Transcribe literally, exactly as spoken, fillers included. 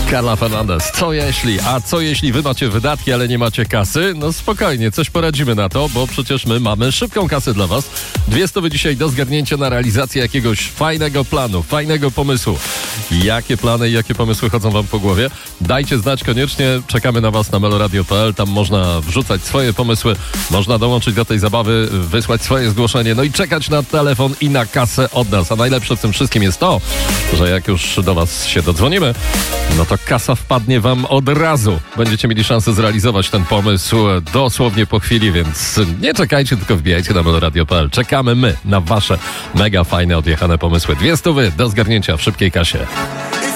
Carla Fernandez. Co jeśli? A co jeśli wy macie wydatki, ale nie macie kasy? No spokojnie, coś poradzimy na to, bo przecież my mamy szybką kasę dla was. Dwie stówy dzisiaj do zgarnięcia na realizację jakiegoś fajnego planu, fajnego pomysłu. Jakie plany i jakie pomysły chodzą wam po głowie? Dajcie znać koniecznie, czekamy na was na meloradio kropka p l. Tam można wrzucać swoje pomysły, można dołączyć do tej zabawy, wysłać swoje zgłoszenie, no i czekać na telefon i na kasę od nas. A najlepsze w tym wszystkim jest to, że jak już do was się dodzwonimy, no to kasa wpadnie wam od razu. Będziecie mieli szansę zrealizować ten pomysł dosłownie po chwili, więc nie czekajcie, tylko wbijajcie na meloradio kropka p l. Czekamy my na wasze mega fajne, odjechane pomysły. Dwie stówy do zgarnięcia w szybkiej kasie.